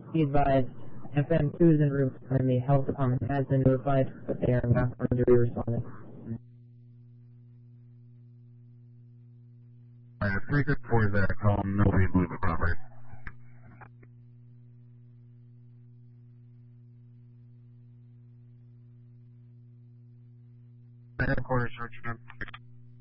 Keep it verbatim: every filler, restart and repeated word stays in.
Be advised, F M two is en route, and the health department has been notified, but they are not going to be responding. Alright, three six four is that call, nobody move the property. Headquarters, search